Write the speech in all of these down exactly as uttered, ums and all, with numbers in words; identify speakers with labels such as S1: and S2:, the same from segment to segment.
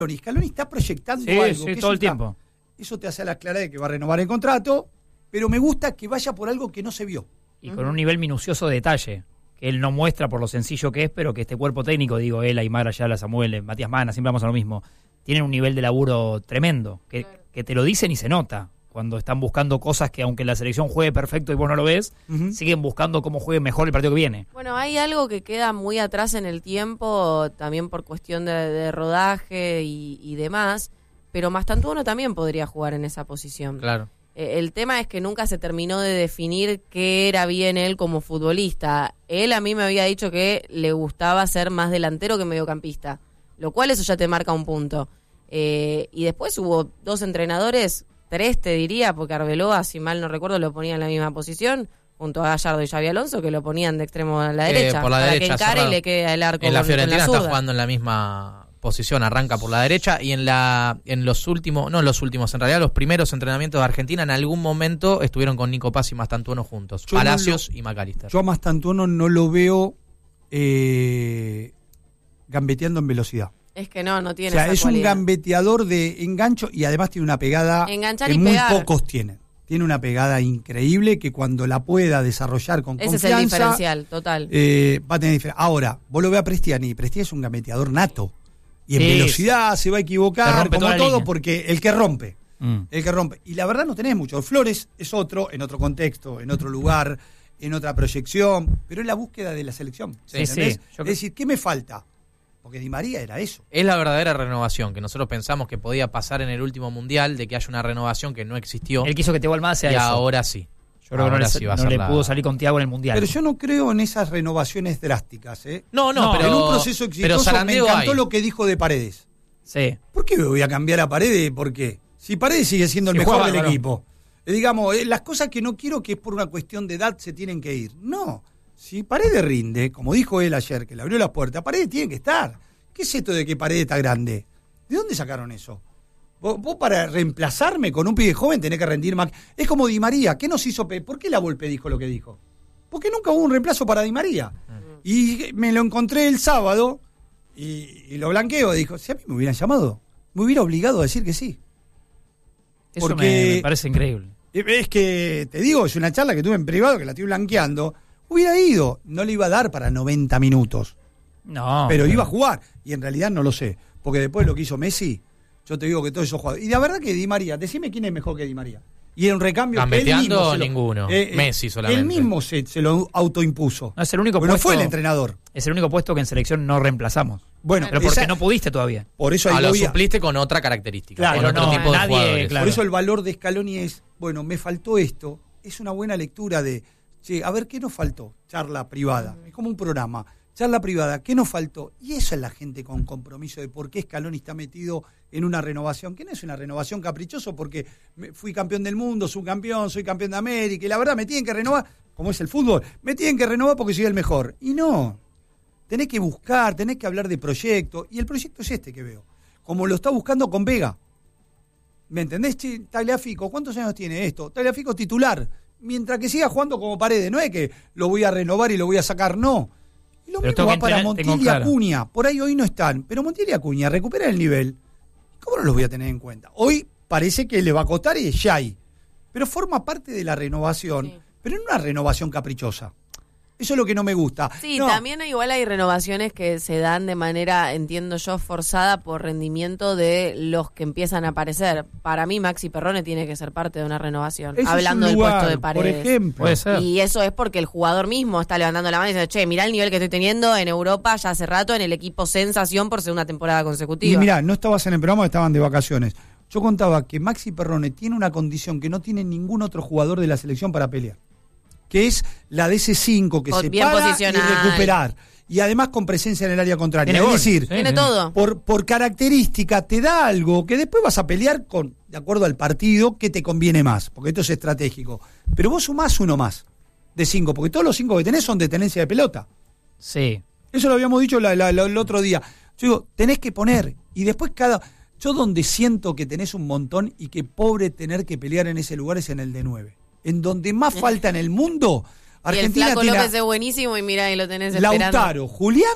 S1: Scaloni está proyectando
S2: sí,
S1: algo.
S2: Sí,
S1: que
S2: todo el
S1: está,
S2: tiempo.
S1: Eso te hace a la clara de que va a renovar el contrato, pero me gusta que vaya por algo que no se vio.
S2: Y con un nivel minucioso de detalle, que él no muestra por lo sencillo que es, pero que este cuerpo técnico, digo, él, Aymar, Ayala, Samuel, Matías Mana, siempre vamos a lo mismo, tienen un nivel de laburo tremendo, que, claro. que te lo dicen y se nota. Cuando están buscando cosas que aunque la selección juegue perfecto y vos no lo ves, uh-huh. siguen buscando cómo juegue mejor el partido que viene.
S3: Bueno, hay algo que queda muy atrás en el tiempo, también por cuestión de, de rodaje y, y demás, pero Mastantuono también podría jugar en esa posición.
S4: Claro.
S3: Eh, el tema es que nunca se terminó de definir qué era bien él como futbolista. Él a mí me había dicho que le gustaba ser más delantero que mediocampista, lo cual eso ya te marca un punto. Eh, y después hubo dos entrenadores... Tres, te diría, porque Arbeloa, si mal no recuerdo, lo ponía en la misma posición, junto a Gallardo y Xabi Alonso, que lo ponían de extremo a la
S4: eh,
S3: derecha,
S4: por la
S3: para
S4: derecha,
S3: que encare y le quede el arco.
S4: En la
S3: con,
S4: Fiorentina
S3: con la
S4: está jugando en la misma posición, arranca por la derecha, y en la en los últimos, no en los últimos, en realidad los primeros entrenamientos de Argentina, en algún momento estuvieron con Nico Paz y Mastantuono juntos, yo Palacios no lo, y McAllister.
S1: Yo a Mastantuono no lo veo eh, gambeteando en velocidad.
S3: Es que no, no tiene
S1: o sea,
S3: esa
S1: es
S3: cualidad.
S1: Un gambeteador de engancho y además tiene una pegada
S3: Enganchar
S1: que
S3: y
S1: muy
S3: pegar.
S1: pocos tienen. Tiene una pegada increíble que cuando la pueda desarrollar con
S3: Ese
S1: confianza...
S3: Ese es el diferencial, total.
S1: Eh, va a tener diferencia. Ahora, vos lo ves a Prestiani. Prestiani es un gambeteador nato. Y en sí, velocidad se va a equivocar, como todo, línea. Porque el que rompe. Mm. El que rompe. Y la verdad no tenés mucho. Flores es otro, en otro contexto, en otro lugar, en otra proyección, pero es la búsqueda de la selección.
S2: Sí, sí.
S1: Es decir, ¿qué me falta? Porque Di María era eso.
S4: Es la verdadera renovación, que nosotros pensamos que podía pasar en el último mundial, de que haya una renovación que no existió.
S2: Él quiso que Thiago Almada sea
S4: y
S2: eso.
S4: ahora sí.
S2: Yo creo
S4: ahora
S2: que no,
S4: sí
S2: le,
S4: va a
S2: no
S4: ser
S2: le
S4: la...
S2: pudo salir con Thiago en el mundial.
S1: Pero yo no creo en esas renovaciones drásticas, ¿eh?
S4: No, no,
S1: no
S4: pero...
S1: En un proceso exitoso me encantó
S4: hay.
S1: lo que dijo de Paredes.
S2: Sí.
S1: ¿Por qué me voy a cambiar a Paredes? ¿Por qué? Si Paredes sigue siendo el si mejor juega, del claro. equipo. Eh, digamos, eh, las cosas que no quiero que es por una cuestión de edad se tienen que ir. No. Si Paredes rinde, como dijo él ayer, que le abrió las puertas, Paredes tiene que estar. ¿Qué es esto de que Paredes está grande? ¿De dónde sacaron eso? Vos, vos para reemplazarme con un pibe joven tenés que rendir más. Es como Di María. ¿Qué nos hizo? ¿Por qué la Volpe dijo lo que dijo? Porque nunca hubo un reemplazo para Di María. Uh-huh. Y me lo encontré el sábado y, y lo blanqueo. Dijo, si a mí me hubieran llamado, me hubiera obligado a decir que sí.
S2: Eso
S1: Porque
S2: me, me parece increíble.
S1: Es que, te digo, es una charla que tuve en privado, que la estoy blanqueando. Hubiera ido. No le iba a dar para noventa minutos.
S2: No.
S1: Pero, pero iba a jugar. Y en realidad no lo sé. Porque después lo que hizo Messi, yo te digo que todos esos jugadores. Y la verdad que Di María, decime quién es mejor que Di María. Y en recambio.
S4: Gambeteando
S1: él mismo
S4: ninguno.
S1: Lo, eh,
S4: Messi solamente.
S1: Él mismo se, se lo autoimpuso.
S2: No es el único
S1: bueno,
S2: puesto.
S1: fue el entrenador.
S2: Es el único puesto que en selección no reemplazamos.
S1: Bueno,
S2: pero porque
S1: esa,
S2: no pudiste todavía.
S1: Por eso ahí
S4: ah, lo
S1: a...
S4: supliste con otra característica.
S1: Claro,
S4: con otro
S2: no,
S4: tipo de
S2: nadie,
S4: jugadores.
S2: Claro.
S1: Por eso el valor de Scaloni es, bueno, me faltó esto. Es una buena lectura de, che, a ver, ¿qué nos faltó? Charla privada. Es como un programa. Charla privada, ¿qué nos faltó? Y eso es la gente con compromiso de por qué Scaloni está metido en una renovación, que no es una renovación caprichoso porque fui campeón del mundo, subcampeón, soy campeón de América, y la verdad me tienen que renovar, como es el fútbol, me tienen que renovar porque soy el mejor. Y no, tenés que buscar, tenés que hablar de proyecto, y el proyecto es este que veo, como lo está buscando con Vega. ¿Me entendés? Che, Tagliafico, ¿cuántos años tiene esto? Tagliafico titular, mientras que siga jugando como Paredes, no es que lo voy a renovar y lo voy a sacar, no. Y lo
S2: pero
S1: mismo va para
S2: entrenar,
S1: Montiel y Acuña. Por ahí hoy no están. Pero Montiel y Acuña recuperan el nivel. ¿Cómo no los voy a tener en cuenta? Hoy parece que le va a costar y ya hay. Pero forma parte de la renovación. Sí. Pero no una renovación caprichosa. Eso es lo que no me gusta.
S3: Sí,
S1: no.
S3: También igual hay renovaciones que se dan de manera, entiendo yo, forzada por rendimiento de los que empiezan a aparecer. Para mí, Maxi Perrone tiene que ser parte de una renovación.
S1: Ese
S3: hablando
S1: es un lugar,
S3: del puesto de Paredes.
S1: Por ejemplo.
S2: Puede ser.
S3: Y eso es porque el jugador mismo está levantando la mano y dice, che, mirá el nivel que estoy teniendo en Europa ya hace rato en el equipo sensación por segunda temporada consecutiva.
S1: Y mirá, no estabas en el programa, estaban de vacaciones. Yo contaba que Maxi Perrone tiene una condición que no tiene ningún otro jugador de la selección para pelear, que es la de ese cinco que
S3: bien
S1: se para
S3: posicional.
S1: y recuperar. Y además con presencia en el área contraria.
S2: Tiene
S1: es
S2: gol.
S1: decir,
S2: Sí,
S3: tiene
S2: sí.
S3: todo.
S1: Por, por característica te da algo que después vas a pelear con, de acuerdo al partido, que te conviene más, porque esto es estratégico. Pero vos sumás uno más de cinco, porque todos los cinco que tenés son de tenencia de pelota.
S2: Sí.
S1: Eso lo habíamos dicho la, la, la, el otro día. Yo digo, tenés que poner, y después cada... Yo donde siento que tenés un montón y que pobre tener que pelear en ese lugar es en el de nueve. En donde más falta en el mundo... Argentina
S3: y el Flaco
S1: tiene
S3: López es buenísimo y mirá, y lo tenés esperando.
S1: Lautaro, Julián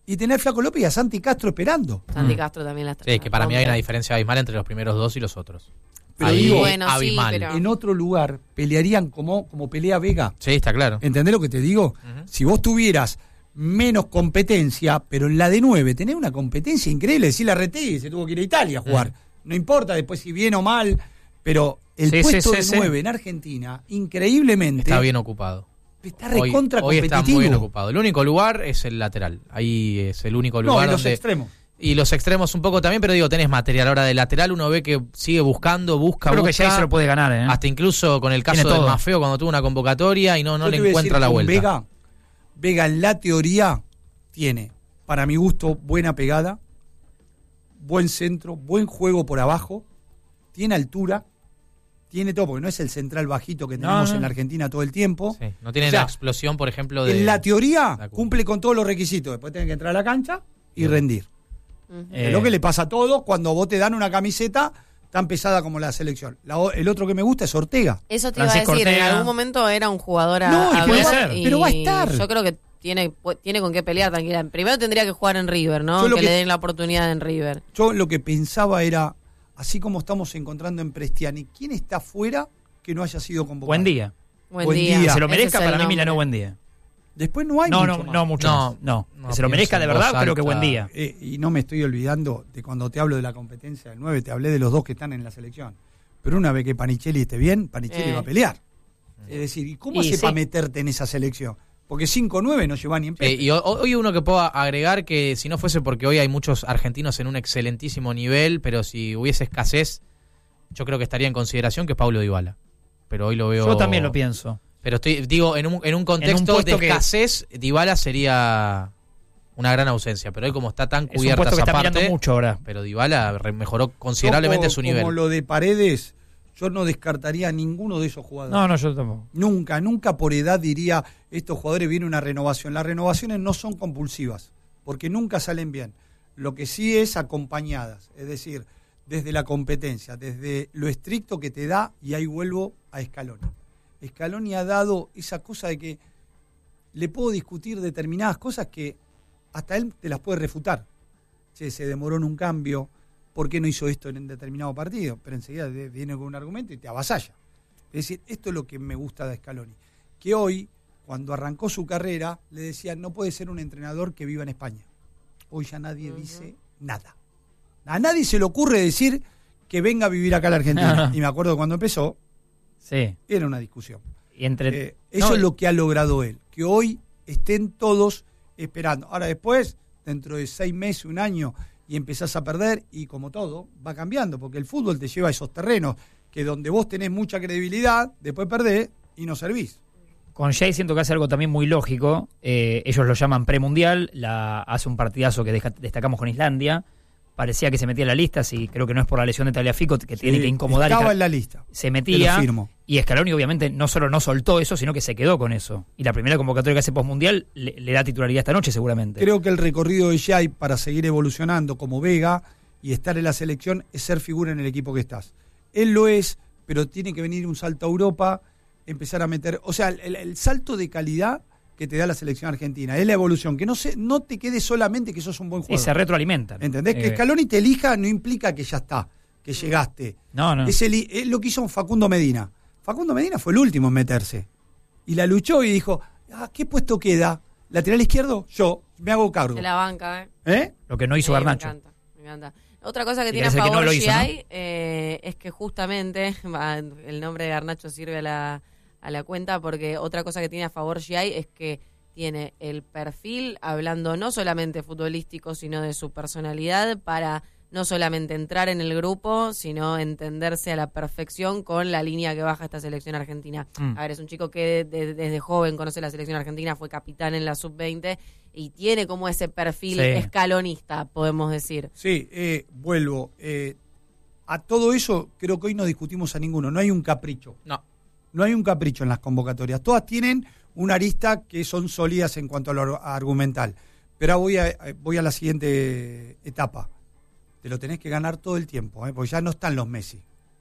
S1: y tener a Flaco López y a Santi Castro esperando.
S3: Santi
S4: Mm.
S3: Castro también la está.
S4: Sí, que para mí hay una diferencia abismal entre los primeros dos y los otros.
S1: Pero
S4: Ahí,
S1: digo,
S3: Bueno, sí,
S4: abismal.
S3: pero-
S1: En otro lugar pelearían como, como pelea Vega.
S4: Sí, está claro.
S1: ¿Entendés lo que te digo?
S4: Ujú.
S1: Si vos tuvieras menos competencia, pero en la de nueve tenés una competencia increíble. Decir la Retegui se tuvo que ir a Italia a jugar. No importa después si bien o mal, pero el
S2: Sí,
S1: puesto
S2: sí,
S1: de
S2: sí, sí.
S1: nueve en Argentina, increíblemente,
S4: Está bien ocupado.
S1: está
S4: Hoy,
S1: recontra
S4: hoy está
S1: competitivo.
S4: muy bien ocupado. El único lugar es el lateral. Ahí es el único
S1: No,
S4: lugar
S1: y los
S4: donde...
S1: extremos.
S4: Y los extremos un poco también, pero digo, tenés material. Ahora de lateral uno ve que sigue buscando, busca,
S2: Creo que
S4: busca.
S2: ya se lo puede ganar, ¿eh?
S4: Hasta incluso con el caso
S2: Tiene
S4: del
S2: todo.
S4: Mafeo cuando tuvo una convocatoria y no, no
S1: Yo
S4: le
S1: te voy a
S4: encuentra
S1: decir
S4: la
S1: que
S4: vuelta.
S1: Vega, Vega en la teoría tiene, para mi gusto, buena pegada, buen centro, buen juego por abajo, tiene altura, tiene todo, porque no es el central bajito que
S2: No,
S1: tenemos
S2: no.
S1: en la Argentina todo el tiempo.
S4: Sí, no tiene
S1: O sea,
S4: la explosión, por ejemplo, de...
S1: En la teoría
S4: la-
S1: cumple con todos los requisitos, después tiene que entrar a la cancha y
S4: Bien.
S1: rendir.
S3: Ujú.
S2: Eh,
S1: Es lo que le pasa a todos cuando vos te dan una camiseta tan pesada como la selección. La o- el otro que me gusta es Ortega.
S3: Eso te iba a
S2: Francisco
S3: decir, en
S2: Ortega.
S3: algún momento era un jugador a,
S1: No,
S3: a
S1: y puede
S3: ver,
S2: ser,
S3: y
S1: pero va a estar.
S3: Yo creo que tiene, pu- tiene con qué pelear tranquila. Primero tendría que jugar en River, ¿no?
S1: Yo lo
S3: Que,
S1: que-
S3: le den la oportunidad en River.
S1: Yo lo que pensaba era, así como estamos encontrando en Prestiani, ¿quién está fuera que no haya sido convocado?
S2: Buen día.
S3: Buen,
S1: Buen
S3: día.
S1: día.
S2: Que se lo
S3: Ese
S2: merezca
S3: es el
S2: para mí,
S3: nombre.
S2: Milano, buen día.
S1: Después no hay
S2: No,
S1: mucho
S2: no,
S1: más.
S2: no mucho
S4: No,
S2: más. No,
S4: no
S2: que se lo
S4: pienso
S2: merezca de
S4: en
S2: verdad,
S4: voz
S2: pero que
S4: alta.
S2: buen día.
S1: Eh, y no me estoy olvidando de cuando te hablo de la competencia del nueve, te hablé de los dos que están en la selección. Pero una vez que Panichelli esté bien, Panichelli
S3: Eh.
S1: va a pelear. Es decir, ¿y cómo
S2: Y
S1: hace
S2: sí.
S1: para meterte en esa selección? Porque cinco nueve no lleva ni en
S4: Eh,
S1: Pepe.
S4: y ho- hoy uno que puedo agregar que si no fuese porque hoy hay muchos argentinos en un excelentísimo nivel, pero si hubiese escasez, yo creo que estaría en consideración que es Paulo Dybala. Pero hoy lo veo...
S2: Yo también lo pienso.
S4: Pero estoy, digo, en un, en un contexto
S2: puesto
S4: de
S2: que-
S4: escasez, Dybala sería una gran ausencia. Pero hoy como está tan
S2: Es un
S4: cubierta
S2: puesto que
S4: esa
S2: está
S4: parte,
S2: mirando mucho ahora.
S4: pero Dybala re- mejoró considerablemente
S1: Yo,
S4: su
S1: como-
S4: nivel.
S1: Como lo de Paredes, yo no descartaría a ninguno de esos jugadores.
S2: No, no, yo tampoco.
S1: Nunca, nunca por edad diría, estos jugadores viene una renovación. Las renovaciones no son compulsivas, porque nunca salen bien. Lo que sí es acompañadas, es decir, desde la competencia, desde lo estricto que te da, y ahí vuelvo a Scaloni. Scaloni ha dado esa cosa de que le puedo discutir determinadas cosas que hasta él te las puede refutar. Che, se demoró en un cambio, ¿por qué no hizo esto en determinado partido? Pero enseguida de- viene con un argumento y te avasalla. Es decir, esto es lo que me gusta de Scaloni. Que hoy, cuando arrancó su carrera, le decían, no puede ser un entrenador que viva en España. Hoy ya nadie
S3: Ujú.
S1: dice nada. A nadie se le ocurre decir que venga a vivir acá a la Argentina. Y me acuerdo cuando empezó,
S2: Sí.
S1: era una discusión.
S2: Y entre...
S1: Eh, eso
S2: no,
S1: es lo que ha logrado él. Que hoy estén todos esperando. Ahora después, dentro de seis meses, un año, y empezás a perder, y como todo, va cambiando, porque el fútbol te lleva a esos terrenos que donde vos tenés mucha credibilidad, después perdés y no servís.
S2: Con Jay siento que hace algo también muy lógico. Eh, ellos lo llaman premundial. La, hace un partidazo que deja- destacamos con Islandia. Parecía que se metía en la lista, sí, creo que no es por la lesión de Tagliafico, que tiene
S1: Sí,
S2: que incomodar. y
S1: estaba
S2: ca-
S1: en la lista.
S2: se
S1: Te lo
S2: metía.
S1: firmo.
S2: Y Scaloni obviamente no solo no soltó eso, sino que se quedó con eso. Y la primera convocatoria que hace postmundial le, le da titularidad esta noche seguramente.
S1: Creo que el recorrido de Jay para seguir evolucionando como Vega y estar en la selección es ser figura en el equipo que estás. Él lo es, pero tiene que venir un salto a Europa, empezar a meter... O sea, el, el salto de calidad que te da la selección argentina es la evolución. Que no, se, no te quede solamente que sos un buen
S2: Y
S1: jugador.
S2: se retroalimentan.
S1: ¿Entendés? Que
S2: Eh,
S1: Scaloni te elija no implica que ya está, que llegaste.
S2: No, no.
S1: Es, el- es lo que hizo Facundo Medina. Facundo Medina fue el último en meterse. Y la luchó y dijo, ah, ¿qué puesto queda? ¿Lateral izquierdo? Yo, me hago cargo.
S3: Se la banca, ¿eh?
S1: ¿Eh?
S2: Lo que no hizo
S3: Sí,
S2: Garnacho.
S3: Me encanta, me encanta. Otra cosa que
S2: Y
S3: tiene a
S2: parece que no
S3: favor
S2: lo hizo,
S3: G I eh, es que justamente va, el nombre de Garnacho sirve a la, a la cuenta porque otra cosa que tiene a favor G I es que tiene el perfil, hablando no solamente futbolístico, sino de su personalidad, para no solamente entrar en el grupo, sino entenderse a la perfección con la línea que baja esta selección argentina.
S2: Mm.
S3: A ver, es un chico que de- desde joven conoce la selección argentina, fue capitán en la sub veinte y tiene como ese perfil
S2: Sí.
S3: escalonista, podemos decir.
S1: Sí, eh, vuelvo. eh, a todo eso creo que hoy no discutimos a ninguno. No hay un capricho.
S4: No.
S1: No hay un capricho en las convocatorias. Todas tienen una arista que son sólidas en cuanto a lo ar- argumental. Pero ahora voy a, eh, voy a la siguiente etapa. Te lo tenés que ganar todo el tiempo, ¿eh? Porque ya no están los Messi.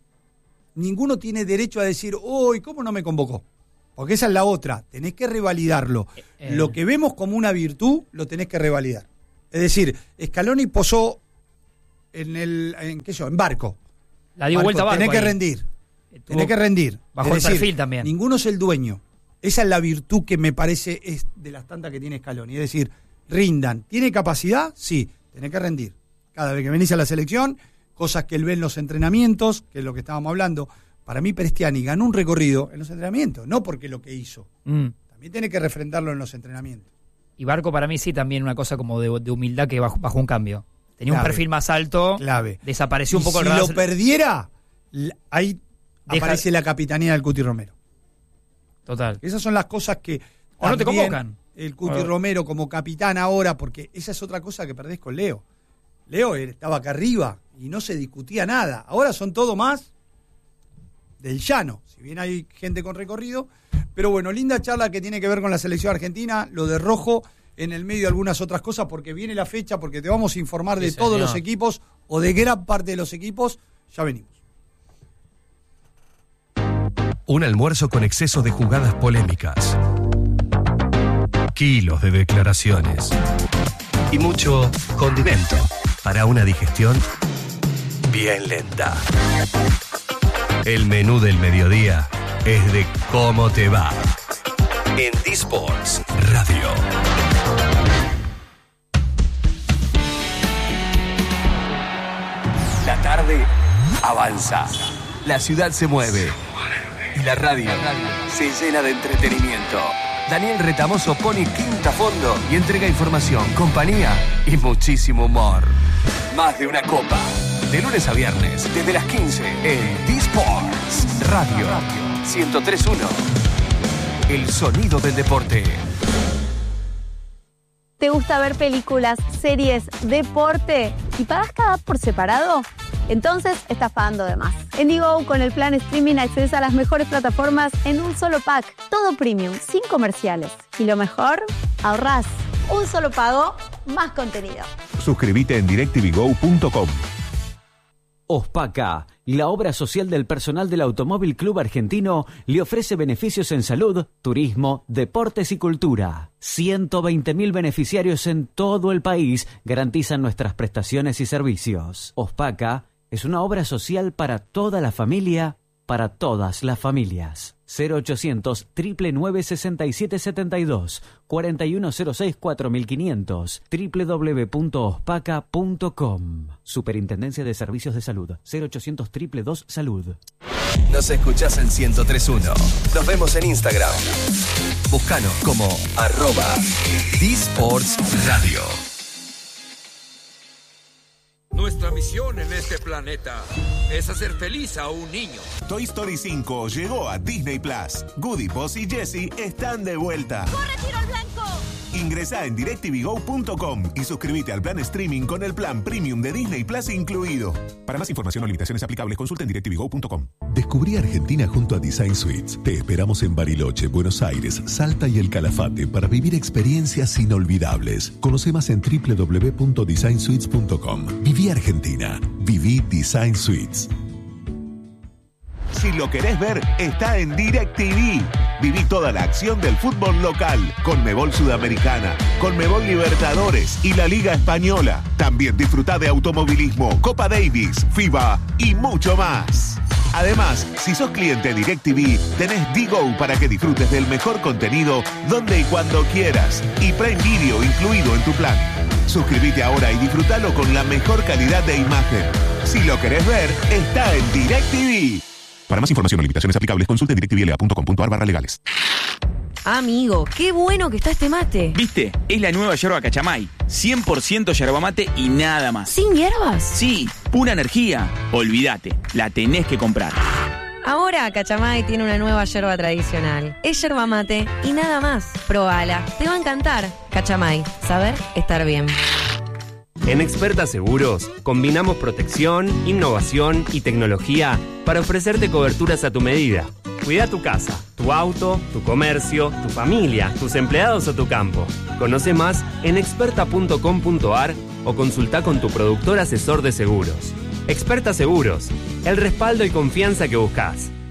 S1: Ninguno tiene derecho a decir, uy, ¿cómo no me convocó? Porque esa es la otra. Tenés que revalidarlo.
S2: Eh,
S1: Lo que vemos como una virtud, lo tenés que revalidar. Es decir, Scaloni posó en el, en qué sé yo, en barco.
S2: La dio
S1: barco,
S2: vuelta a barco.
S1: Tenés que
S2: ahí.
S1: rendir.
S2: Tuvo-
S1: Tenés que rendir.
S2: Bajo
S1: Es
S2: el
S1: decir,
S2: perfil también.
S1: Ninguno es el dueño. Esa es la virtud que me parece es de las tantas que tiene Scaloni. Es decir, rindan. ¿Tiene capacidad? Sí. Tenés que rendir. Cada vez que venís a la selección, cosas que él ve en los entrenamientos, que es lo que estábamos hablando. Para mí, Prestiani ganó un recorrido en los entrenamientos, no porque lo que hizo.
S2: Mm.
S1: También tiene que refrendarlo en los entrenamientos.
S2: Y Barco para mí sí también una cosa como de, de humildad que bajó, bajó un cambio. Tenía
S1: Clave.
S2: un perfil más alto,
S1: Clave.
S2: desapareció un
S1: Y
S2: poco
S1: si
S2: el
S1: lo
S2: Ras-
S1: perdiera, l- ahí
S2: Deja-
S1: aparece la capitanía del Cuti Romero.
S2: Total.
S1: Esas son las cosas que
S2: O no te
S1: también
S2: convocan.
S1: el Cuti
S2: O-
S1: Romero como capitán ahora, porque esa es otra cosa que perdés con Leo. Leo él estaba acá arriba y no se discutía nada. Ahora son todo más del llano, si bien hay gente con recorrido. Pero bueno, linda charla que tiene que ver con la selección argentina, lo de Rojo, en el medio algunas otras cosas, porque viene la fecha, porque te vamos a informar
S4: Sí,
S1: de todos
S4: señor.
S1: los equipos o de gran parte de los equipos. Ya venimos.
S5: Un almuerzo con exceso de jugadas polémicas. Kilos de declaraciones. Y mucho condimento para una digestión bien lenta. El menú del mediodía es de cómo te va. En D-Sports Radio.
S6: La tarde avanza. La ciudad se mueve. Y la radio se llena de entretenimiento. Daniel Retamoso pone quinta a fondo y entrega información, compañía y muchísimo humor. Más de una copa. De lunes a viernes, desde las quince, en D-Sports Radio ciento tres punto uno. El sonido del deporte.
S7: ¿Te gusta ver películas, series, deporte y pagas cada app por separado? Entonces estás pagando de más. En Digo, con el plan streaming accedes a las mejores plataformas en un solo pack. Todo premium, sin comerciales. Y lo mejor, ahorrás. Un solo pago, más contenido.
S8: Suscríbete en directv go punto com.
S9: Ospaca, la obra social del personal del Automóvil Club Argentino, le ofrece beneficios en salud, turismo, deportes y cultura. ciento veinte mil beneficiarios en todo el país garantizan nuestras prestaciones y servicios. Ospaca es una obra social para toda la familia, para todas las familias. cero ochocientos, nueve nueve sesenta y siete setenta y dos, cuarenta y uno cero seis cuatro mil quinientos, doble u doble u doble u punto ospaca punto com. Superintendencia de Servicios de Salud, cero ochocientos, dos dos Salud.
S6: Nos escuchás en ciento tres punto uno. Nos vemos en Instagram. Búscanos como arroba D-Sports Radio.
S10: Nuestra misión en este planeta es hacer feliz a un niño.
S8: Toy Story cinco llegó a Disney Plus. Goody, Buzz y Jessie están de vuelta.
S7: ¡Corre, tiro al blanco!
S8: Ingresá en directv go punto com y suscríbete al plan streaming con el plan premium de Disney Plus incluido. Para más información o limitaciones aplicables, consulta en directv go punto com.
S11: Descubrí Argentina junto a Design Suites. Te esperamos en Bariloche, Buenos Aires, Salta y El Calafate para vivir experiencias inolvidables. Conoce más en doble u doble u doble u punto design suites punto com. Viví Argentina. Viví Design Suites.
S8: Si lo querés ver, está en DirecTV. Viví toda la acción del fútbol local, Conmebol Sudamericana, Conmebol Libertadores y la Liga Española. También disfrutá de automovilismo, Copa Davis, FIBA y mucho más. Además, si sos cliente DirecTV, tenés Digo para que disfrutes del mejor contenido donde y cuando quieras. Y Prime Video incluido en tu plan. Suscríbete ahora y disfrutalo con la mejor calidad de imagen. Si lo querés ver, está en DirecTV. Para más información o limitaciones aplicables, consulte directvla punto com punto ar barra legales.
S3: Amigo, qué bueno que está este mate.
S12: ¿Viste? Es la nueva yerba Cachamay. cien por ciento yerba mate y nada más.
S3: ¿Sin hierbas?
S12: Sí, pura energía. Olvídate, la tenés que comprar.
S3: Ahora Cachamay tiene una nueva yerba tradicional. Es yerba mate y nada más. Probala, te va a encantar. Cachamay, saber estar bien.
S13: En Experta Seguros combinamos protección, innovación y tecnología para ofrecerte coberturas a tu medida. Cuida tu casa, tu auto, tu comercio, tu familia, tus empleados o tu campo. Conoce más en experta punto com punto ar o consulta con tu productor asesor de seguros. Experta Seguros, el respaldo y confianza que buscas.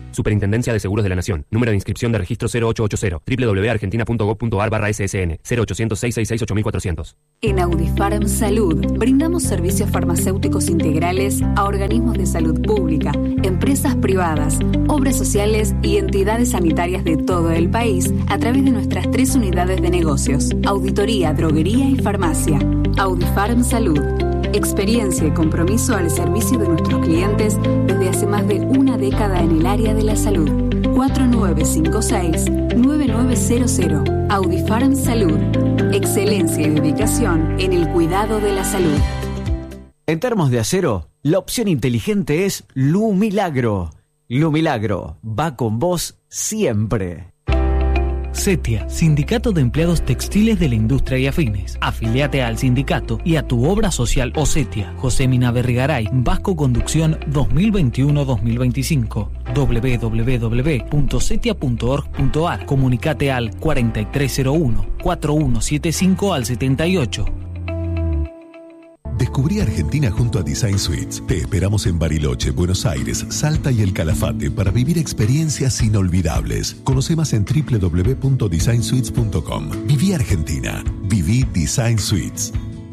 S13: Superintendencia de Seguros de la Nación. Número de inscripción de registro cero ocho ocho cero. doble u doble u doble u punto argentina punto gob punto ar barra S S N. cero ochocientos, seiscientos sesenta y seis, ocho mil cuatrocientos.
S14: En Audifarm Salud brindamos servicios farmacéuticos integrales a organismos de salud pública, empresas privadas, obras sociales y entidades sanitarias de todo el país a través de nuestras tres unidades de negocios: auditoría, droguería y farmacia. Audifarm Salud. Experiencia y compromiso al servicio de nuestros clientes desde hace más de una década en el área de la salud. cuatro nueve cinco seis, nueve nueve cero cero. Audifarm Salud. Excelencia y dedicación en el cuidado de la salud.
S9: En Termos de Acero, la opción inteligente es Lu Milagro. Lu Milagro va con vos siempre.
S15: CETIA, Sindicato de Empleados Textiles de la Industria y Afines. Afiliate al sindicato y a tu obra social o CETIA. José Mina Berrigaray, Vasco Conducción dos mil veintiuno dos mil veinticinco. doble u doble u doble u punto cetia punto org punto ar. Comunicate al cuarenta y tres cero uno, cuarenta y uno setenta y cinco al setenta y ocho.
S11: Descubrí Argentina junto a Design Suites. Te esperamos en Bariloche, Buenos Aires, Salta y El Calafate para vivir experiencias inolvidables. Conoce más en doble u doble u doble u punto design suites punto com. Viví Argentina. Viví Design Suites.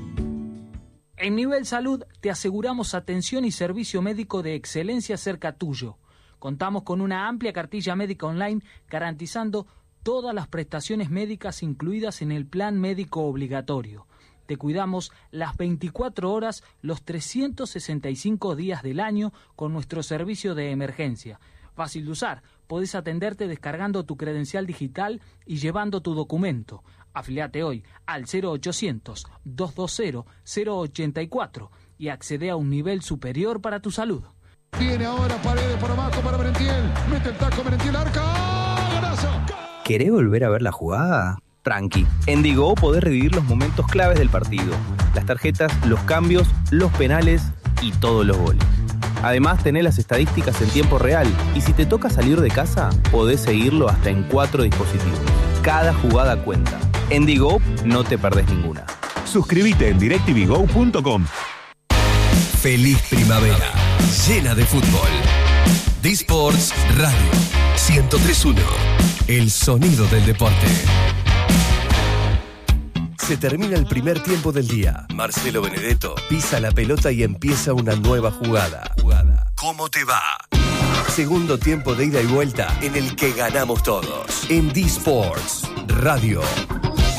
S15: En Nivel Salud te aseguramos atención y servicio médico de excelencia cerca tuyo. Contamos con una amplia cartilla médica online garantizando todas las prestaciones médicas incluidas en el plan médico obligatorio. Te cuidamos las veinticuatro horas, los trescientos sesenta y cinco días del año con nuestro servicio de emergencia. Fácil de usar, podés atenderte descargando tu credencial digital y llevando tu documento. Afiliate hoy al cero ochocientos, doscientos veinte, cero ochenta y cuatro y accede a un nivel superior para tu salud.
S16: Viene ahora Paredes por abajo para Merentiel. Mete el taco Merentiel, arca. ¡Golazo!
S17: ¿Querés volver a ver la jugada? Tranqui, en Digo podés revivir los momentos claves del partido, las tarjetas, los cambios, los penales y todos los goles. Además tenés las estadísticas en tiempo real y si te toca salir de casa, podés seguirlo hasta en cuatro dispositivos. Cada jugada cuenta. En Digo no te perdés ninguna.
S8: Suscríbete en direct t v go punto com.
S5: Feliz primavera, llena de fútbol. D-Sports Radio ciento tres punto uno. El sonido del deporte. Se termina el primer tiempo del día. Marcelo Benedetto pisa la pelota y empieza una nueva jugada. ¿Cómo te va? Segundo tiempo de ida y vuelta en el que ganamos todos. En D-Sports Radio.